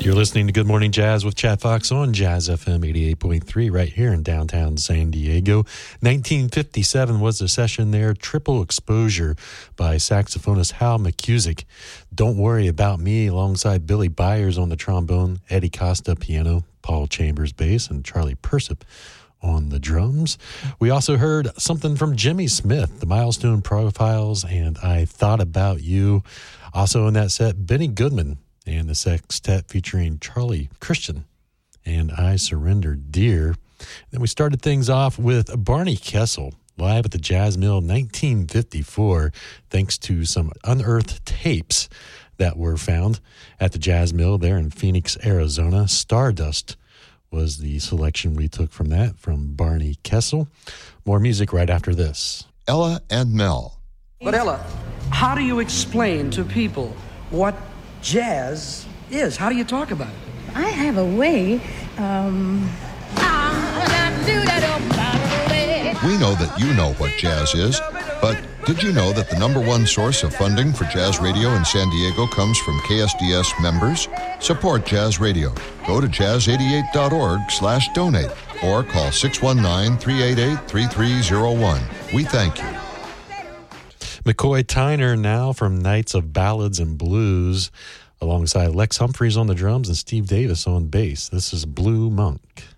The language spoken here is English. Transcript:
You're listening to Good Morning Jazz with Chad Fox on Jazz FM 88.3 right here in downtown San Diego. 1957 was the session there. Triple Exposure by saxophonist Hal McCusick. Don't Worry About Me alongside Billy Byers on the trombone, Eddie Costa piano, Paul Chambers bass, and Charlie Persip on the drums. We also heard something from Jimmy Smith, the Milestone Profiles, and I Thought About You. Also in that set, Benny Goodman and the sextet featuring Charlie Christian and I Surrender Dear. Then we started things off with Barney Kessel live at the Jazz Mill 1954, thanks to some unearthed tapes that were found at the Jazz Mill there in Phoenix, Arizona. Stardust was the selection we took from that, from Barney Kessel. More music right after this. Ella and Mel. But Ella, how do you explain to people what jazz is? How do you talk about it? I have a way. We know that you know what jazz is, but did you know that the #1 source of funding for jazz radio in San Diego comes from KSDS members? Support Jazz Radio. Go to jazz88.org/donate or call 619-388-3301. We thank you. McCoy Tyner now from Knights of Ballads and Blues, alongside Lex Humphreys on the drums and Steve Davis on bass. This is Blue Monk.